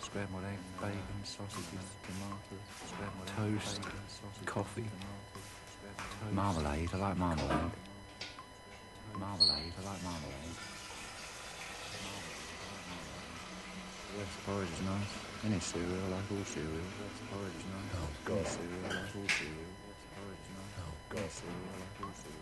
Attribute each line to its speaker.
Speaker 1: scrambled eggs, bacon, sausages, tomatoes, toast, coffee, marmalade. I like marmalade. Marmalade. I like marmalade. Yes, porridge is nice. Any cereal, I like all cereal. Yes, porridge is nice.
Speaker 2: Oh, God.
Speaker 1: Any cereal, I like all cereal. Yes, porridge is nice.
Speaker 2: Oh, God.
Speaker 1: Any cereal, I like all cereal.